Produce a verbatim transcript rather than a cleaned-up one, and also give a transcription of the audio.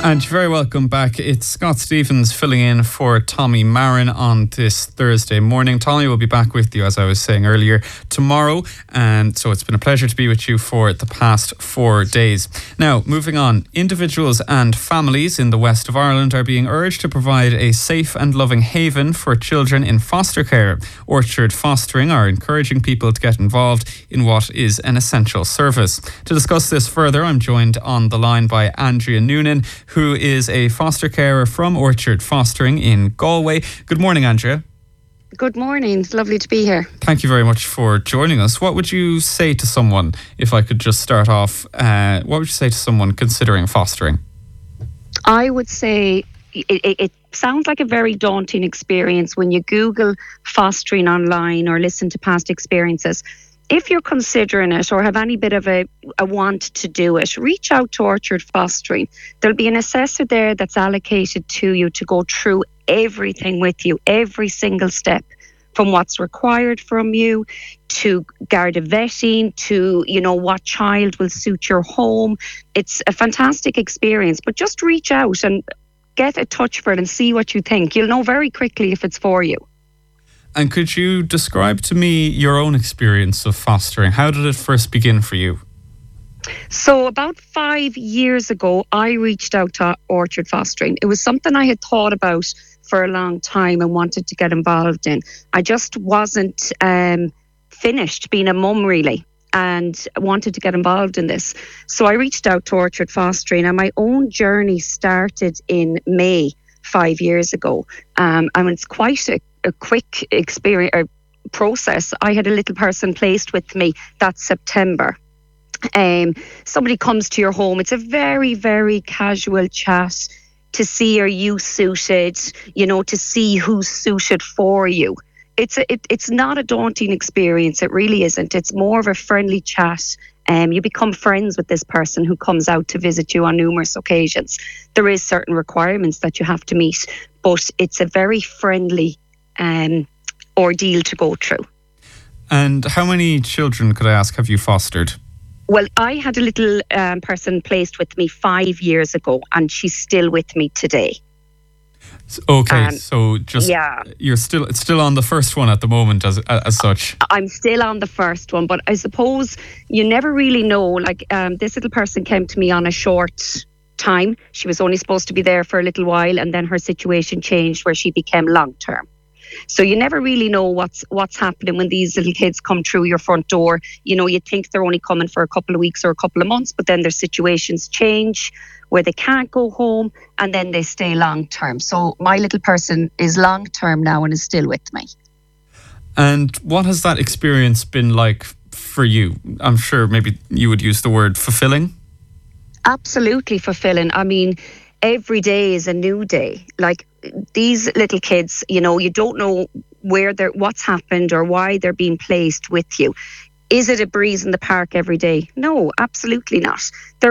And you're very welcome back. It's Scott Stevens filling in for Tommy Marin on this Thursday morning. Tommy will be back with you, as I was saying earlier, tomorrow. And so it's been a pleasure to be with you for the past four days. Now, moving on. Individuals and families in the west of Ireland are being urged to provide a safe and loving haven for children in foster care. Orchard Fostering are encouraging people to get involved in what is an essential service. To discuss this further, I'm joined on the line by Andrea Noonan, who is a foster carer from Orchard Fostering in Galway. Good morning, Andrea. Good morning. It's lovely to be here. Thank you very much for joining us. What would you say to someone, if I could just start off, uh, what would you say to someone considering fostering? I would say it, it, it sounds like a very daunting experience when you Google fostering online or listen to past experiences. If you're considering it or have any bit of a, a want to do it, reach out to Orchard Fostering. There'll be an assessor there that's allocated to you to go through everything with you, every single step, from what's required from you to Garda vetting to, you know, what child will suit your home. It's a fantastic experience, but just reach out and get a touch for it and see what you think. You'll know very quickly if it's for you. And could you describe to me your own experience of fostering? How did it first begin for you? So about five years ago, I reached out to Orchard Fostering. It was something I had thought about for a long time and wanted to get involved in. I just wasn't um, finished being a mum, really, and wanted to get involved in this. So I reached out to Orchard Fostering, and my own journey started in May five years ago. Um, and it's quite a a quick experience or process. I had a little person placed with me that September. Um, somebody comes to your home. It's a very, very casual chat to see are you suited, you know, to see who's suited for you. It's a, it, it's not a daunting experience. It really isn't. It's more of a friendly chat. Um, you become friends with this person who comes out to visit you on numerous occasions. There is certain requirements that you have to meet, but it's a very friendly um, ordeal to go through. And how many children, could I ask, have you fostered? Well, I had a little um, person placed with me five years ago, and she's still with me today. Okay, um, so just yeah. you're still it's still on the first one at the moment, as as such. I'm still on the first one, but I suppose you never really know. Like um, this little person came to me on a short time. She was only supposed to be there for a little while, and then her situation changed where she became long term. So you never really know what's what's happening when these little kids come through your front door. You know, you think they're only coming for a couple of weeks or a couple of months, but then their situations change where they can't go home, and then they stay long term. So my little person is long term now and is still with me. And what has that experience been like for you? I'm sure maybe you would use the word fulfilling. Absolutely fulfilling. I mean, every day is a new day. Like these little kids, you know, you don't know where they're, what's happened or why they're being placed with you. Is it a breeze in the park every day? No, absolutely not. They're